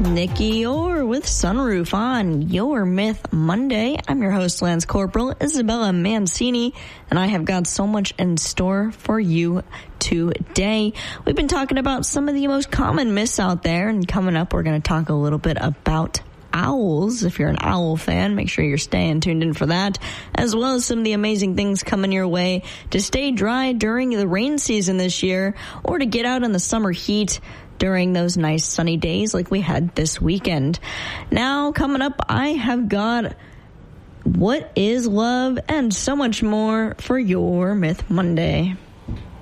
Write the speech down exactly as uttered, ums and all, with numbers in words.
Nikki Orr with Sunroof on Your Myth Monday. I'm your host, Lance Corporal, Isabella Mancini, and I have got so much in store for you today. We've been talking about some of the most common myths out there, and coming up, we're going to talk a little bit about owls. If you're an owl fan, make sure you're staying tuned in for that, as well as some of the amazing things coming your way to stay dry during the rain season this year, or to get out in the summer heat during those nice sunny days like we had this weekend. Now, coming up, I have got What is Love and so much more for your Myth Monday.